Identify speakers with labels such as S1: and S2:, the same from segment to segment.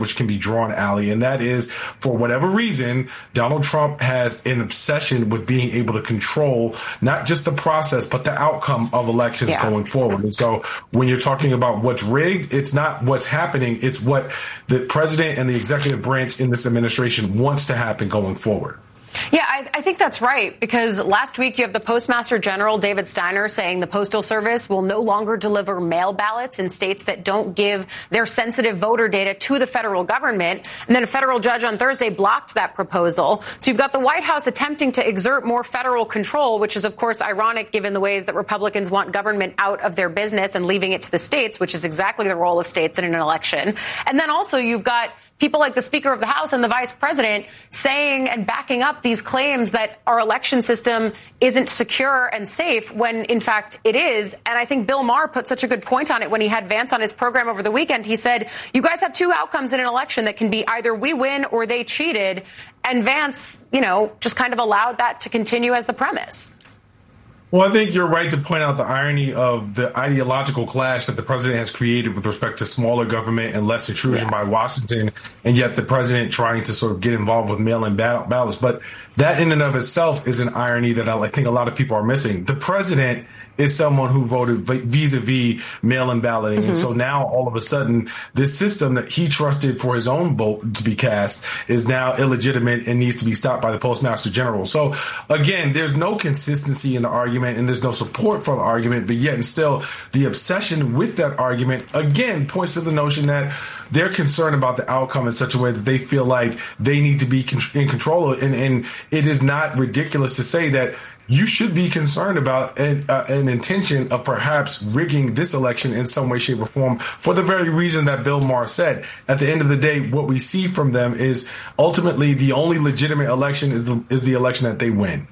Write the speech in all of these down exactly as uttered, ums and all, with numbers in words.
S1: which can be drawn, Allie, and that is, for whatever reason, Donald Trump has an obsession with being able to control not just the process, but the outcome of elections yeah. going forward. And so when you're talking about what's rigged, it's not what's happening. It's what the president and the executive branch in this administration wants to happen going forward.
S2: Yeah, I, I think that's right, because last week you have the Postmaster General, David Steiner, saying the Postal Service will no longer deliver mail ballots in states that don't give their sensitive voter data to the federal government. And then a federal judge on Thursday blocked that proposal. So you've got the White House attempting to exert more federal control, which is, of course, ironic given the ways that Republicans want government out of their business and leaving it to the states, which is exactly the role of states in an election. And then also you've got people like the Speaker of the House and the Vice President saying and backing up these claims that our election system isn't secure and safe when, in fact, it is. And I think Bill Maher put such a good point on it when he had Vance on his program over the weekend. He said, you guys have two outcomes in an election that can be either we win or they cheated. And Vance, you know, just kind of allowed that to continue as the premise.
S1: Well, I think you're right to point out the irony of the ideological clash that the president has created with respect to smaller government and less intrusion yeah. by Washington, and yet the president trying to sort of get involved with mail-in ballots. But that in and of itself is an irony that I think a lot of people are missing. The president is someone who voted vis-a-vis mail-in balloting. Mm-hmm. And so now all of a sudden, this system that he trusted for his own vote to be cast is now illegitimate and needs to be stopped by the Postmaster General. So again, there's no consistency in the argument and there's no support for the argument, but yet and still the obsession with that argument again points to the notion that they're concerned about the outcome in such a way that they feel like they need to be in control of it. And, and it is not ridiculous to say that you should be concerned about an, uh, an intention of perhaps rigging this election in some way, shape, or form for the very reason that Bill Maher said. At the end of the day, what we see from them is ultimately the only legitimate election is the, is the election that they win.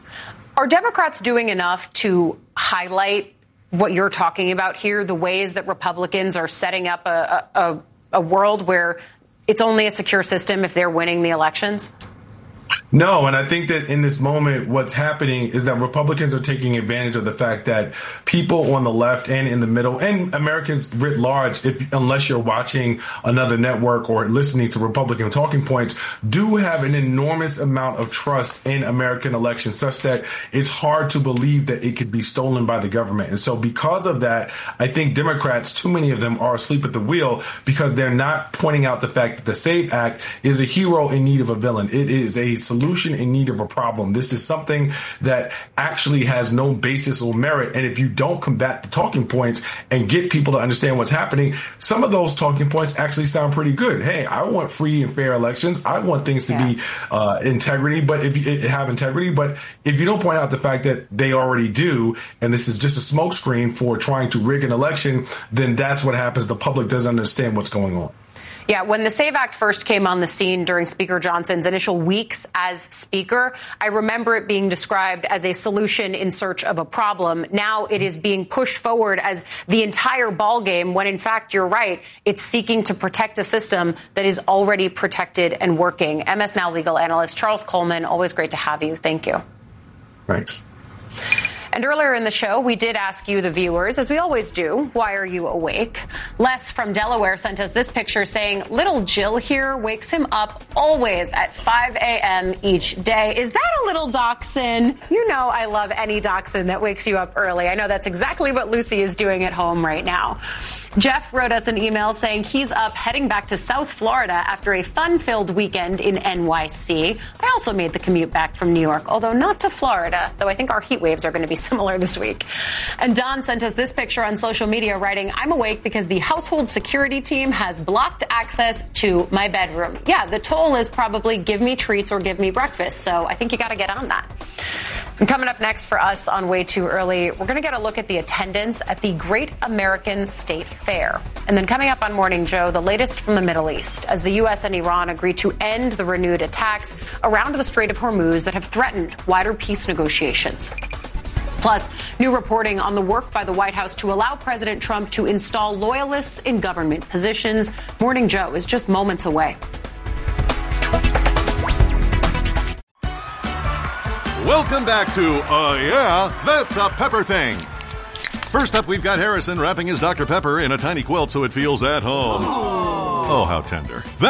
S2: Are Democrats doing enough to highlight what you're talking about here, the ways that Republicans are setting up a, a, a world where it's only a secure system if they're winning the elections?
S1: No, and I think that in this moment, what's happening is that Republicans are taking advantage of the fact that people on the left and in the middle and Americans writ large, if, unless you're watching another network or listening to Republican talking points, do have an enormous amount of trust in American elections such that it's hard to believe that it could be stolen by the government. And so because of that, I think Democrats, too many of them are asleep at the wheel because they're not pointing out the fact that the SAVE Act is a hero in need of a villain. It is a solution in need of a problem. This is something that actually has no basis or merit. And if you don't combat the talking points and get people to understand what's happening, some of those talking points actually sound pretty good. Hey, I want free and fair elections. I want things to yeah. be uh, integrity, but if you have integrity, but if you don't point out the fact that they already do, and this is just a smokescreen for trying to rig an election, then that's what happens. The public doesn't understand what's going on.
S2: Yeah, when the SAVE Act first came on the scene during Speaker Johnson's initial weeks as Speaker, I remember it being described as a solution in search of a problem. Now it is being pushed forward as the entire ballgame when, in fact, you're right, it's seeking to protect a system that is already protected and working. M S Now legal analyst Charles Coleman, always great to have you. Thank you.
S1: Thanks.
S2: And earlier in the show, we did ask you, the viewers, as we always do, why are you awake? Les from Delaware sent us this picture saying, little Jill here wakes him up always at five a.m. each day. Is that a little dachshund? You know I love any dachshund that wakes you up early. I know that's exactly what Lucy is doing at home right now. Jeff wrote us an email saying he's up heading back to South Florida after a fun-filled weekend in N Y C. I also made the commute back from New York, although not to Florida, though I think our heat waves are going to be similar this week. And Don sent us this picture on social media writing, I'm awake because the household security team has blocked access to my bedroom. Yeah, the toll is probably give me treats or give me breakfast, so I think you got to get on that. And coming up next for us on Way Too Early, we're going to get a look at the attendance at the Great American State Fair. And then coming up on Morning Joe, the latest from the Middle East, as the U S and Iran agree to end the renewed attacks around the Strait of Hormuz that have threatened wider peace negotiations. Plus, new reporting on the work by the White House to allow President Trump to install loyalists in government positions. Morning Joe is just moments away.
S3: Welcome back to Uh Yeah, That's a Pepper Thing. First up, we've got Harrison wrapping his Doctor Pepper in a tiny quilt so it feels at home. Oh, how tender.